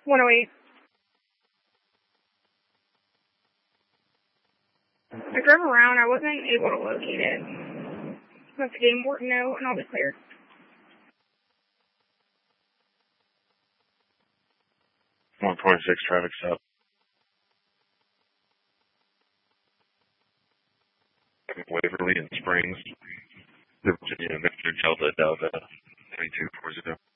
108. I drove around. I wasn't able to locate it. Let the game board know, and I'll be cleared. 1.6 traffic stop. Waverly and Springs, Virginia, Victor Delta 3240.